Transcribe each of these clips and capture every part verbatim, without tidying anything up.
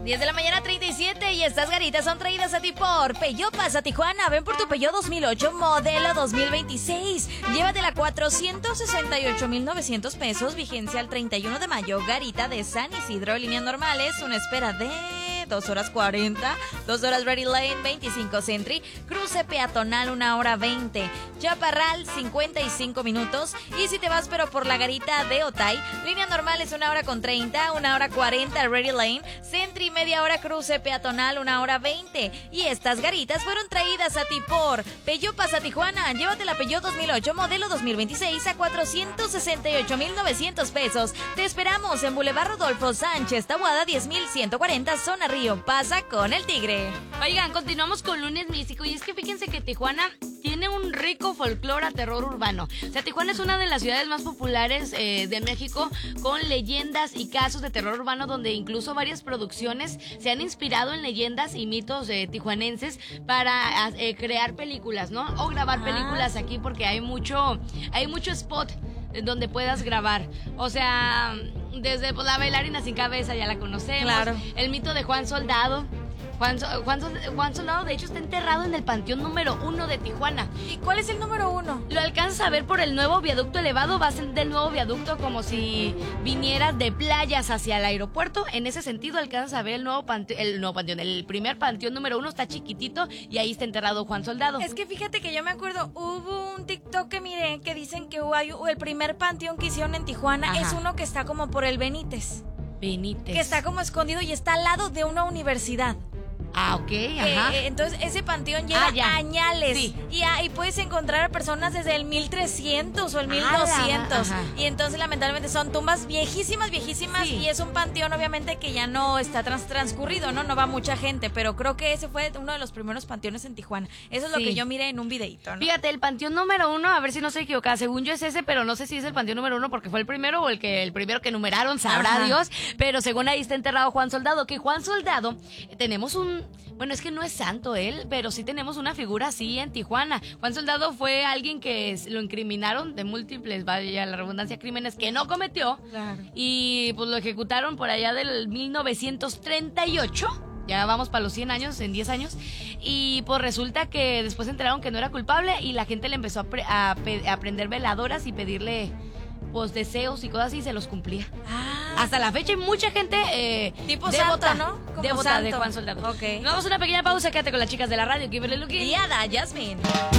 diez de la mañana, treinta y siete, y estas garitas son traídas a ti por Peugeot. Pasa a Tijuana, ven por tu Peugeot dos mil ocho, modelo dos mil veintiséis. Llévatela cuatrocientos sesenta y ocho mil novecientos pesos, vigencia al treinta y uno de mayo. Garita de San Isidro, líneas normales, una espera de dos horas cuarenta, dos horas Ready Lane, veinticinco Century, cruce peatonal una hora veinte, Chaparral cincuenta y cinco minutos, y si te vas pero por la garita de Otay, línea normal es una hora con treinta, una hora cuarenta Ready Lane, Century media hora, cruce peatonal una hora veinte, y estas garitas fueron traídas a ti por Peugeot. Pasa a Tijuana, llévate la Peugeot dos mil ocho modelo dos mil veintiséis a cuatrocientos sesenta y ocho mil novecientos pesos. Te esperamos en Boulevard Rodolfo Sánchez, Taboada diez mil ciento cuarenta, zona Río. Pasa con el Tigre. Oigan, continuamos con lunes místico, y es que fíjense que Tijuana tiene un rico folclore a terror urbano. O sea, Tijuana es una de las ciudades más populares eh, de México, con leyendas y casos de terror urbano, donde incluso varias producciones se han inspirado en leyendas y mitos eh, tijuanenses para eh, crear películas, ¿no? O grabar ah. películas aquí, porque hay mucho, hay mucho spot donde puedas grabar. O sea, desde pues, la bailarina sin cabeza, ya la conocemos. Claro. El mito de Juan Soldado. Juan, Juan, Juan Soldado, de hecho, está enterrado en el panteón número uno de Tijuana. ¿Y cuál es el número uno? Lo alcanzas a ver por el nuevo viaducto elevado. Vas del nuevo viaducto como si vinieras de playas hacia el aeropuerto. En ese sentido, alcanzas a ver el nuevo panteón, el nuevo panteón, el primer panteón número uno, está chiquitito, y ahí está enterrado Juan Soldado. Es que fíjate que yo me acuerdo, hubo un TikTok que miré que dicen que hay, el primer panteón que hicieron en Tijuana. Ajá. Es uno que está como por el Benítez. Benítez. Que está como escondido y está al lado de una universidad. Ah, ok, ajá. Eh, entonces ese panteón lleva ah, añales. Sí. Y ahí puedes encontrar a personas desde el mil trescientos o el mil doscientos. Ajá. Y entonces lamentablemente son tumbas viejísimas, viejísimas. Sí. Y es un panteón obviamente que ya no está trans transcurrido, ¿no? No va mucha gente, pero creo que ese fue uno de los primeros panteones en Tijuana. Eso es sí. lo que yo miré en un videito, ¿no? Fíjate, el panteón número uno, a ver si no estoy equivocada, según yo es ese, pero no sé si es el panteón número uno porque fue el primero o el que el primero que numeraron, sabrá Ajá. Dios. Pero según ahí está enterrado Juan Soldado, que Juan Soldado, tenemos un... Bueno, es que no es santo él, pero sí tenemos una figura así en Tijuana. Juan Soldado fue alguien que lo incriminaron de múltiples, vaya la redundancia, crímenes que no cometió. Claro. Y pues lo ejecutaron por allá del mil novecientos treinta y ocho. Ya vamos para los cien años, en diez años. Y pues resulta que después se enteraron que no era culpable y la gente le empezó a, pre a, a prender veladoras y pedirle pues deseos y cosas así, y se los cumplía. Ah. Hasta la fecha hay mucha gente eh, tipo devota, santo, ¿no? Como devota santo. de Juan Soldado. Okay. Nos vamos a una pequeña pausa, quédate con las chicas de la radio, Kimberly Luqui y Ada Jasmine.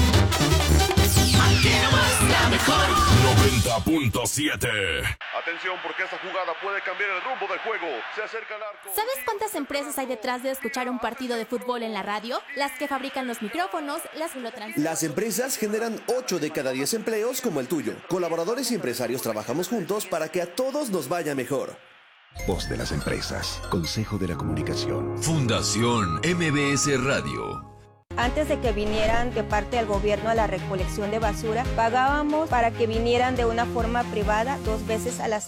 Aquí nomás la mejor noventa punto siete. Atención, porque esta jugada puede cambiar el rumbo del juego. Se acerca el arco. ¿Sabes cuántas empresas hay detrás de escuchar un partido de fútbol en la radio? Las que fabrican los micrófonos, las que lo transmiten. Las empresas generan ocho de cada diez empleos como el tuyo. Colaboradores y empresarios trabajamos juntos para que a todos nos vaya mejor. Voz de las empresas. Consejo de la Comunicación. Fundación M B S Radio. Antes de que vinieran de parte del gobierno a la recolección de basura, pagábamos para que vinieran de una forma privada dos veces a la semana.